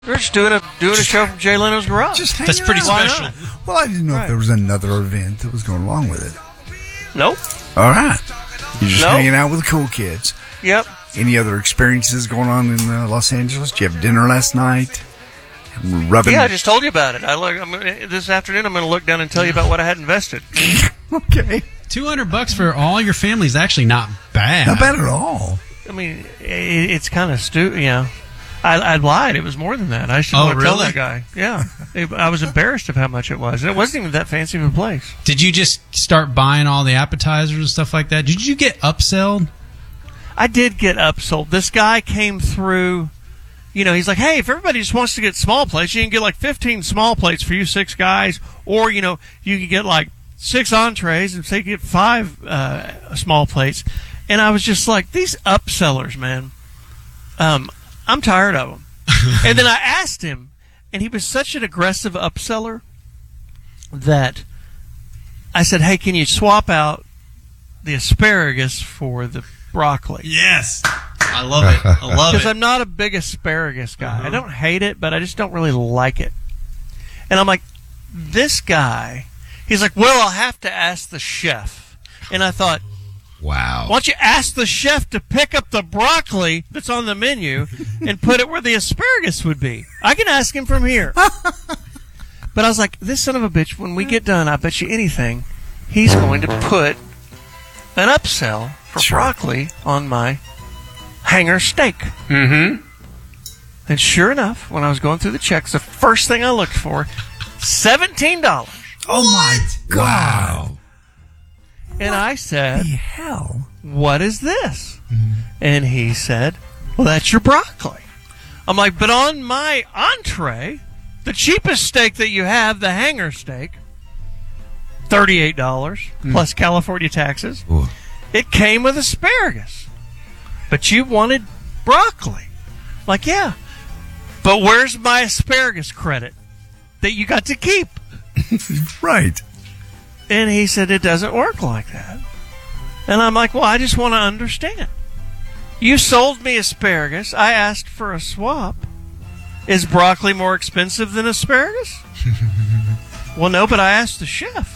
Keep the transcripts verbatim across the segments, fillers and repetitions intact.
We're just doing a doing a show from Jay Leno's garage. Just That's pretty out. special. Well, I didn't know Right. if there was another event that was going along with it. Nope. All right. You're just Nope. hanging out with the cool kids. Yep. Any other experiences going on in uh, Los Angeles? Did you have dinner last night? Rubbing. Yeah, I just told you about it. I look. I'm gonna, this afternoon, I'm going to look down and tell you about what I had invested. Okay. Two hundred bucks for all your family is actually not bad. Not bad at all. I mean, it, it's kind of stu. You know, I, I lied. It was more than that. I should Oh, want to tell really? that guy. Yeah, it, I was embarrassed of how much it was. And it wasn't even that fancy of a place. Did you just start buying all the appetizers and stuff like that? Did you get upselled? I did get upsold. This guy came through. You know, he's like, hey, if everybody just wants to get small plates, you can get like fifteen small plates for you six guys, or you know, you can get like six entrees and say you get five uh, small plates. And I was just like, these upsellers, man, um, I'm tired of them. And then I asked him, and he was such an aggressive upseller that I said, hey, can you swap out the asparagus for the broccoli? Yes. I love it. I love Because it. I'm not a big asparagus guy. Uh-huh. I don't hate it, but I just don't really like it. And I'm like, this guy, he's like, well, I'll have to ask the chef. And I thought, Wow. why don't you ask the chef to pick up the broccoli that's on the menu and put it where the asparagus would be? I can ask him from here. But I was like, this son of a bitch, when we get done, I bet you anything, he's going to put an upsell for Sure. broccoli on my hanger steak. Mm-hmm. And sure enough, when I was going through the checks, the first thing I looked for, seventeen dollars. Oh, my God. Wow. And I said, The hell? what is this? And he said, well, that's your broccoli. I'm like, but on my entree, the cheapest steak that you have, the hanger steak, thirty-eight dollars plus California taxes, Ooh. it came with asparagus. But you wanted broccoli. I'm like, yeah. But where's my asparagus credit that you got to keep? Right. And he said, it doesn't work like that. And I'm like, well, I just want to understand. You sold me asparagus. I asked for a swap. Is broccoli more expensive than asparagus? Well, no, but I asked the chef.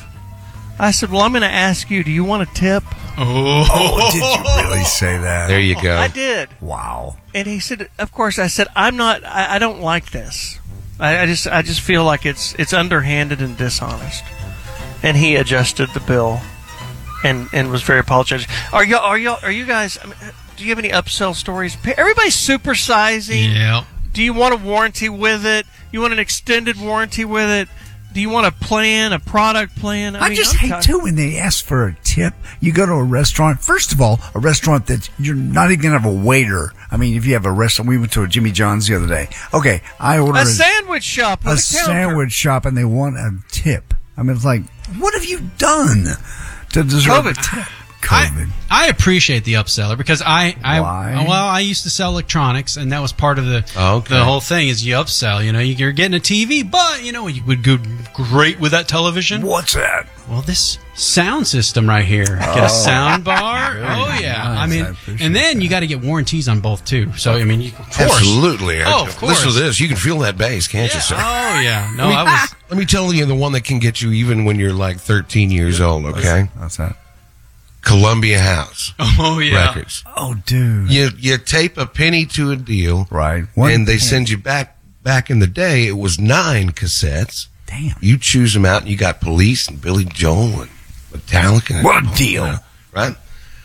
I said, well, I'm going to ask you, do you want a tip? Oh. Oh, did you really say that? There you go. I did. Wow. And he said, of course. I said, I'm not, I, I don't like this. I, I just I just feel like it's it's underhanded and dishonest. And he adjusted the bill and, and was very apologetic. Are you are you are you guys? I mean, do you have any upsell stories? Everybody's supersizing. Yeah. Do you want a warranty with it? You want an extended warranty with it? Do you want a plan, a product plan? I, mean, just I'm hate tired- too when they ask for a tip. You go to a restaurant. First of all, a restaurant that you're not even gonna have a waiter. I mean, if you have a restaurant, we went to a Jimmy John's the other day. Okay, I ordered a sandwich shop with a a, counter. sandwich shop, and they want a tip. I mean, it's like, what have you done to deserve COVID. a tip? I, COVID. I appreciate the upseller because I, I Why? well I used to sell electronics and that was part of the Okay. the whole thing is you upsell, you know, you're getting a T V, but you know you would go great with that television. What's that? Well, this sound system right here, get a sound bar. Very Oh yeah, nice. I mean, I appreciate and then that. you got to get warranties on both too. So I mean, you, of course, Absolutely. Oh, of course. Listen to this. You can feel that bass, can't you, sir? Oh yeah, no, Let me, I was. let me tell you the one that can get you even when you're like thirteen years old, okay? What's that? Columbia House Oh yeah. Records. Oh, dude. You you tape a penny to a deal, Right. One and they penny. send you back. Back in the day, it was nine cassettes. Damn. You choose them out, and you got Police and Billy Joel and Metallica. What a deal. Right?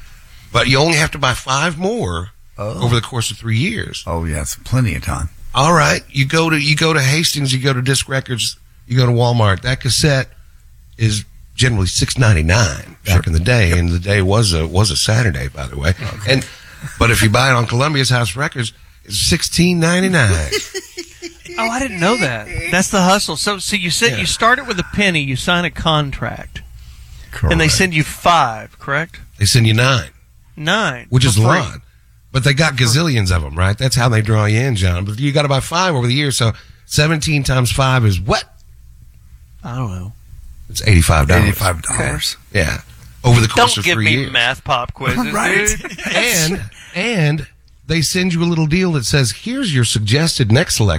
But you only have to buy five more Oh. over the course of three years. Oh, yes. Plenty of time. All right, you go to you go to Hastings, you go to Disc Records, you go to Walmart. That cassette is generally six ninety nine back in the day, and the day was a was a Saturday, by the way. And but if you buy it on Columbia's House Records, it's sixteen ninety nine. Oh, I didn't know that. That's the hustle. So, so you said Yeah. you start it with a penny, you sign a contract, Correct. and they send you five, correct? They send you nine, Nine, which is a for free. lot. But they got gazillions of them, right? That's how they draw you in, John. But you got to buy five over the years, so seventeen times five is what? I don't know. It's eighty five dollars. eighty-five dollars. Yeah, over the course Don't of give three me years. math pop quizzes, Right. dude. and and they send you a little deal that says, here's your suggested next selection,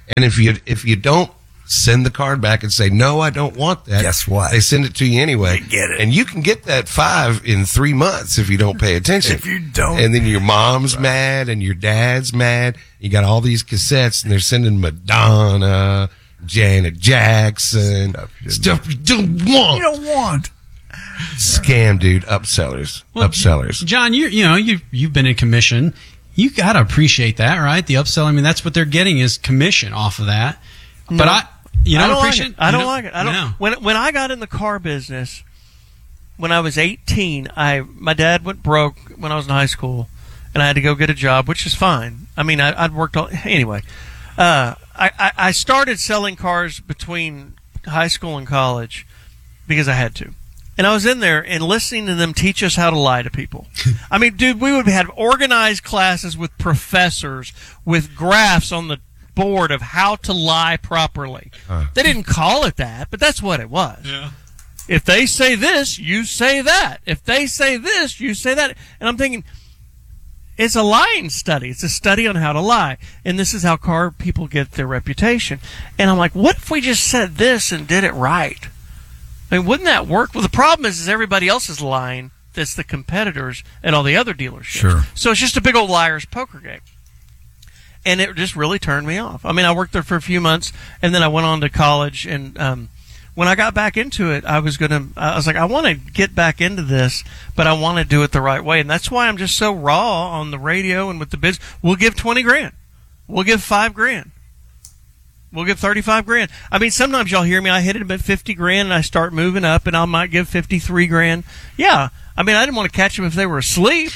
And if you if you don't send the card back and say, no, I don't want that. Guess what? They send it to you anyway. You get it. And you can get that five in three months if you don't pay attention. If you don't. And then your mom's mad and your dad's mad. You got all these cassettes and they're sending Madonna, Janet Jackson, stuff you don't want. You don't want. Scam, dude. Upsellers. Well, Upsellers. John, you you know you you've been in commission. You got to appreciate that, right? The upsell. I mean, that's what they're getting is commission off of that. No. But I, you I don't don't like appreciate. it. I you don't like it. I don't. No. When when I got in the car business, when I was eighteen, I my dad went broke when I was in high school, and I had to go get a job, which is fine. I mean, I, I'd worked all anyway. Uh, I, I I started selling cars between high school and college because I had to. And I was in there and listening to them teach us how to lie to people. I mean, dude, we would have organized classes with professors with graphs on the board of how to lie properly. Huh. They didn't call it that, but that's what it was. Yeah. If they say this, you say that. If they say this, you say that. And I'm thinking, it's a lying study. It's a study on how to lie. And this is how car people get their reputation. And I'm like, what if we just said this and did it right? I mean, wouldn't that work? Well, the problem is, is everybody else is lying. That's the competitors and all the other dealerships. Sure. So it's just a big old liar's poker game. And it just really turned me off. I mean, I worked there for a few months, and then I went on to college. And um, when I got back into it, I was gonna. I was like, I want to get back into this, but I want to do it the right way. And that's why I'm just so raw on the radio and with the bids. We'll give twenty grand. We'll give five grand. We'll give thirty-five grand. I mean, sometimes y'all hear me. I hit it at fifty grand, and I start moving up, and I might give fifty-three grand. Yeah. I mean, I didn't want to catch them if they were asleep.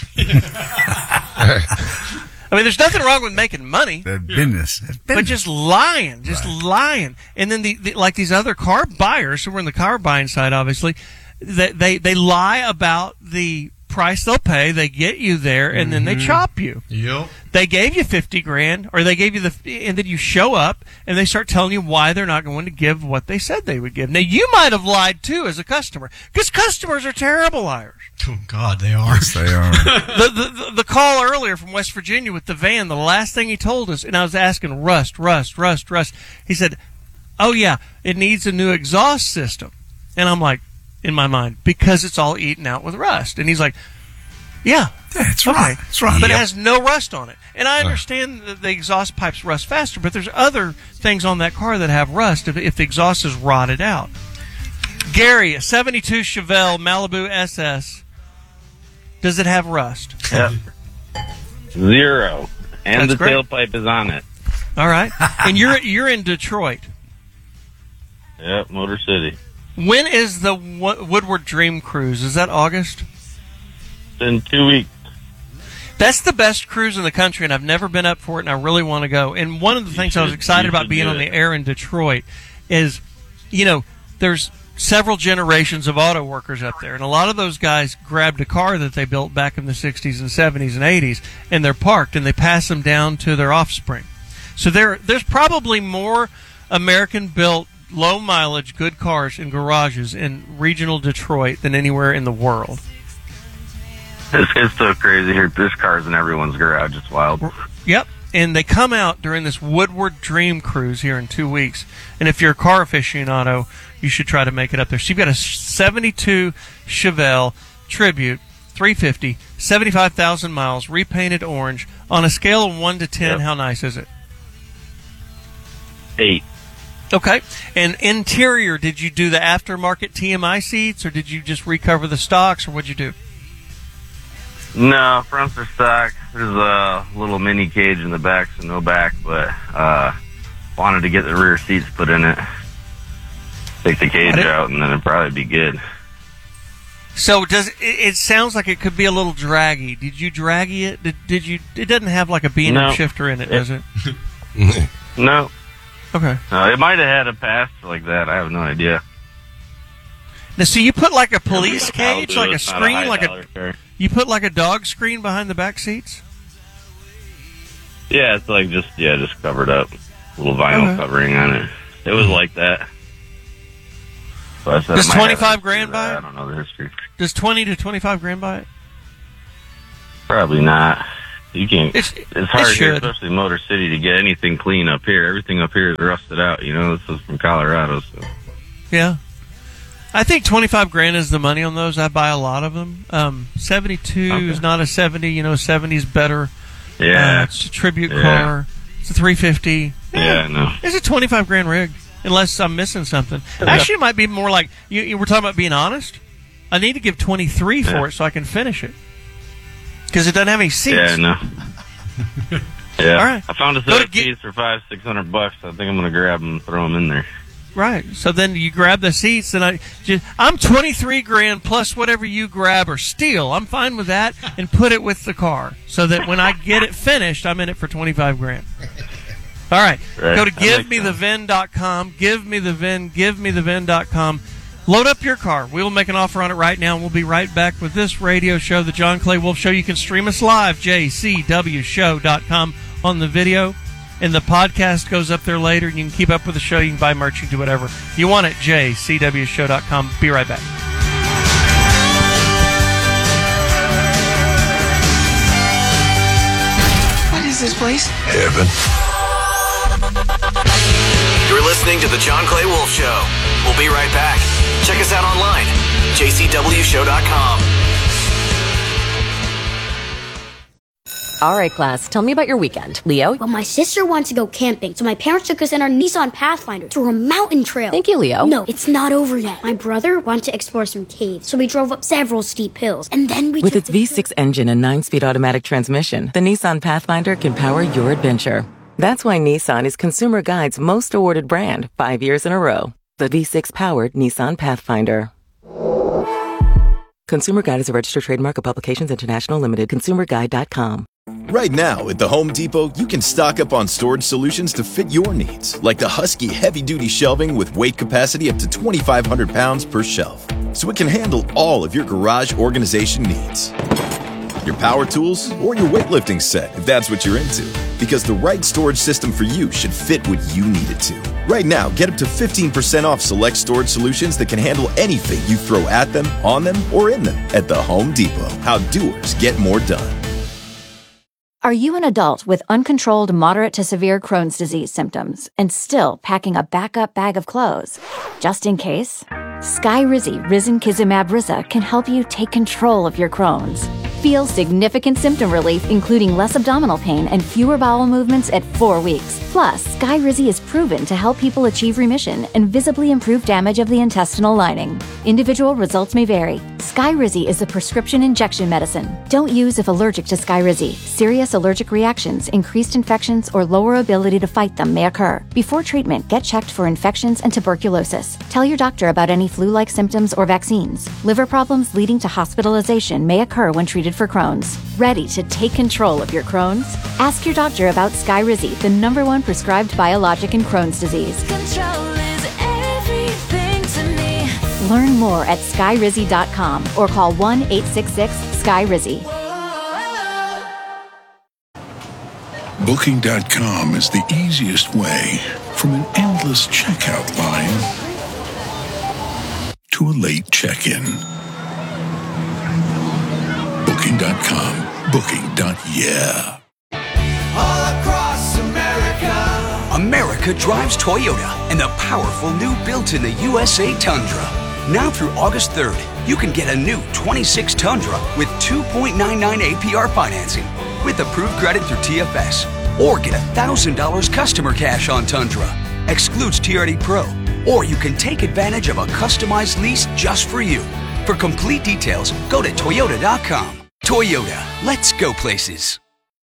I mean, there's nothing wrong with making money. The business. It's But business. just lying, just Right. lying. And then the, the like these other car buyers who were in the car buying side, obviously, they, they, they lie about the price they'll pay. They get you there, and then they chop you. Yep. They gave you fifty grand, or they gave you the, and then you show up, and they start telling you why they're not going to give what they said they would give. Now, you might have lied, too, as a customer, because customers are terrible liars. Oh God, they are. Yes, they are. the, the, the, the call earlier from West Virginia with the van, the last thing he told us, and I was asking Rust, Rust, Rust, Rust, he said, oh, yeah, it needs a new exhaust system. And I'm like, in my mind, because it's all eaten out with rust. And he's like, yeah. Yeah, it's Okay. right. It's right. But Yep. it has no rust on it. And I understand that the exhaust pipes rust faster, but there's other things on that car that have rust if, if the exhaust is rotted out. Gary, a seventy-two Chevelle Malibu S S. Does it have rust? Yep. Zero. And That's the great. tailpipe is on it. All right. And you're you're in Detroit. Yep, Motor City. When is the Wo- Woodward Dream Cruise? Is that August? It's in two weeks. That's the best cruise in the country, and I've never been up for it, and I really want to go. And one of the You things I was should- excited you about should being do on the it. air in Detroit is, you know, there's several generations of auto workers up there, and a lot of those guys grabbed a car that they built back in the sixties and seventies and eighties, and they're parked, and they pass them down to their offspring. So there, there's probably more American-built, low-mileage, good cars in garages in regional Detroit than anywhere in the world. It's, it's so crazy here. There's cars in everyone's garage. It's wild. Yep. And they come out during this Woodward Dream Cruise here in two weeks. And if you're a car aficionado, you should try to make it up there. So you've got a seventy-two Chevelle Tribute three fifty, seventy-five thousand miles, repainted orange. On a scale of one to ten, Yep. how nice is it? Eight. Okay. And interior, did you do the aftermarket T M I seats, or did you just recover the stocks, or what'd you do? No, fronts are stock. There's a little mini cage in the back, so no back, but uh, wanted to get the rear seats put in it. Take the cage I didn't- out, and then it'd probably be good. So does it, it sounds like it could be a little draggy. Did you draggy it? Did, did you? It doesn't have like a B and M No. shifter in it, does it? No. Okay. No, it might have had a pass like that. I have no idea. Now, see, you put like a police I'll cage, do like it. a It's not screen, high like a dollar car. you put like a dog screen behind the back seats. Yeah, it's like just yeah, just covered up, little vinyl Okay. covering on it. It was like that. So I said, Does it might have twenty-five history grand of buy that. it? I don't know the history. Does twenty to twenty-five grand buy it? Probably not. You can't. It's, it's hard it here, should. especially Motor City, to get anything clean up here. Everything up here is rusted out. You know, this is from Colorado, so. Yeah. I think twenty-five grand is the money on those. I buy a lot of them. Um, seventy-two Okay. is not a seventy. You know, seventy is better. Yeah. Uh, it's a tribute Yeah. car. It's a three fifty. Yeah, no. It's a twenty-five grand rig, unless I'm missing something. Actually, it might be more like you, you were talking about being honest. I need to give twenty-three for Yeah. it so I can finish it because it doesn't have any seats. Yeah, no. Yeah. All right. I found a Go set to of get- keys for five, six hundred bucks. I think I'm going to grab them and throw them in there. Right. So then you grab the seats, and I just, I'm twenty-three grand plus whatever you grab or steal. I'm fine with that, and put it with the car so that when I get it finished, I'm in it for twenty-five grand. All right. Right. Go to That give makes me the sense. vin dot com. give me the vin. give me the vin dot com. Load up your car. We will make an offer on it right now, and we'll be right back with this radio show, the John Clay Wolf Show. You can stream us live, j c w show dot com on the video. And the podcast goes up there later, and you can keep up with the show. You can buy merch, you can do whatever you want at j c w show dot com. Be right back. What is this place? Heaven. You're listening to The John Clay Wolf Show. We'll be right back. Check us out online, j c w show dot com. All right, class, tell me about your weekend. Leo? Well, my sister wants to go camping, so my parents took us in our Nissan Pathfinder to a mountain trail. Thank you, Leo. No, it's not over yet. My brother wanted to explore some caves, so we drove up several steep hills, and then we With took its the V six engine and nine-speed automatic transmission, the Nissan Pathfinder can power your adventure. That's why Nissan is Consumer Guide's most awarded brand five years in a row. The V six-powered Nissan Pathfinder. Consumer Guide is a registered trademark of Publications International Limited. consumer guide dot com. Right now, at the Home Depot, you can stock up on storage solutions to fit your needs, like the Husky heavy-duty shelving with weight capacity up to twenty-five hundred pounds per shelf, so it can handle all of your garage organization needs. Your power tools, or your weightlifting set, if that's what you're into, because the right storage system for you should fit what you need it to. Right now, get up to fifteen percent off select storage solutions that can handle anything you throw at them, on them, or in them at the Home Depot. How doers get more done. Are you an adult with uncontrolled moderate to severe Crohn's disease symptoms and still packing a backup bag of clothes? Just in case? Skyrizi Risankizumab Riza can help you take control of your Crohn's. Feel significant symptom relief, including less abdominal pain and fewer bowel movements at four weeks. Plus, Skyrizi is proven to help people achieve remission and visibly improve damage of the intestinal lining. Individual results may vary. Skyrizi is a prescription injection medicine. Don't use if allergic to Skyrizi. Serious allergic reactions, increased infections, or lower ability to fight them may occur. Before treatment, get checked for infections and tuberculosis. Tell your doctor about any flu-like symptoms or vaccines. Liver problems leading to hospitalization may occur when treated for Crohn's. Ready to take control of your Crohn's? Ask your doctor about Skyrizi, the number one prescribed biologic in Crohn's disease. Control is everything to me. Learn more at skyrizi dot com or call one eight six six sky rizi. Booking dot com is the easiest way from an endless checkout line to a late check-in. Booking dot com. Booking. Yeah. All across America. America drives Toyota and the powerful new built in the U S A Tundra. Now through August third, you can get a new twenty-six Tundra with two point nine nine A P R financing with approved credit through T F S. Or get one thousand dollars customer cash on Tundra. Excludes T R D Pro. Or you can take advantage of a customized lease just for you. For complete details, go to toyota dot com. Toyota, let's go places.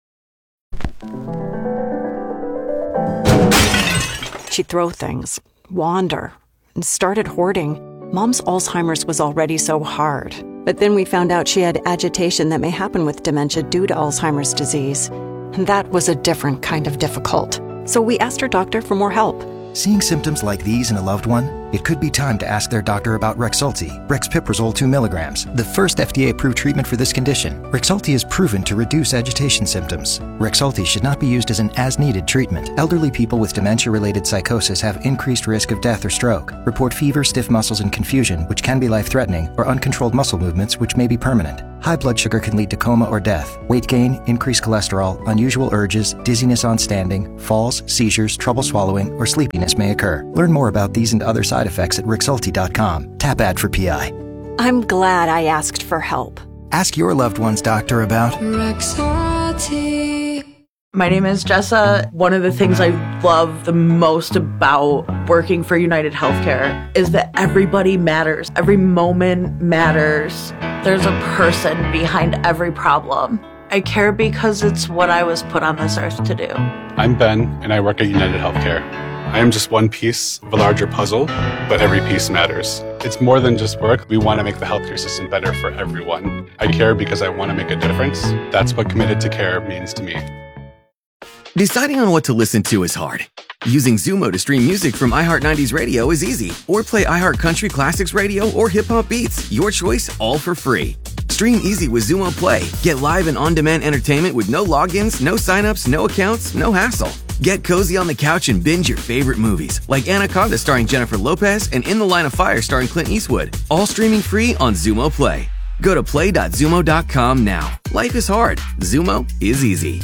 She'd throw things, wander, and started hoarding. Mom's Alzheimer's was already so hard. But then we found out she had agitation that may happen with dementia due to Alzheimer's disease. And that was a different kind of difficult. So we asked her doctor for more help. Seeing symptoms like these in a loved one, it could be time to ask their doctor about Rexulti, Brexpiprazole two milligrams, the first F D A-approved treatment for this condition. Rexulti is proven to reduce agitation symptoms. Rexulti should not be used as an as-needed treatment. Elderly people with dementia-related psychosis have increased risk of death or stroke. Report fever, stiff muscles, and confusion, which can be life-threatening, or uncontrolled muscle movements, which may be permanent. High blood sugar can lead to coma or death. Weight gain, increased cholesterol, unusual urges, dizziness on standing, falls, seizures, trouble swallowing, or sleepiness may occur. Learn more about these and other side effects at Rexulti dot com. Tap ad for P I. I'm glad I asked for help. Ask your loved one's doctor about Rexulti. My name is Jessa. One of the things I love the most about working for United Healthcare is that everybody matters. Every moment matters. There's a person behind every problem. I care because it's what I was put on this earth to do. I'm Ben, and I work at United Healthcare. I am just one piece of a larger puzzle, but every piece matters. It's more than just work. We want to make the healthcare system better for everyone. I care because I want to make a difference. That's what Committed to Care means to me. Deciding on what to listen to is hard. Using Zumo to stream music from iHeart nineties Radio is easy. Or play iHeart Country Classics Radio or Hip Hop Beats. Your choice, all for free. Stream easy with Zumo Play. Get live and on-demand entertainment with no logins, no signups, no accounts, no hassle. Get cozy on the couch and binge your favorite movies, like Anaconda starring Jennifer Lopez and In the Line of Fire starring Clint Eastwood. All streaming free on Zumo Play. Go to play dot zumo dot com now. Life is hard. Zumo is easy.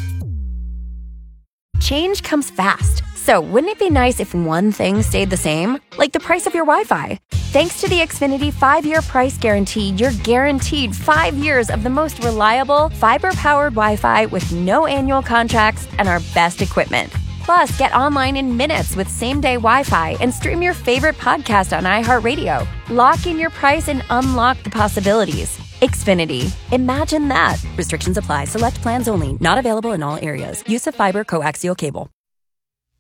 Change comes fast. So wouldn't it be nice if one thing stayed the same? Like the price of your Wi-Fi. Thanks to the Xfinity five-year price guarantee, you're guaranteed five years of the most reliable, fiber-powered Wi-Fi with no annual contracts and our best equipment. Plus, get online in minutes with same-day Wi-Fi and stream your favorite podcast on iHeartRadio. Lock in your price and unlock the possibilities. Xfinity. Imagine that. Restrictions apply. Select plans only. Not available in all areas. Use of fiber coaxial cable.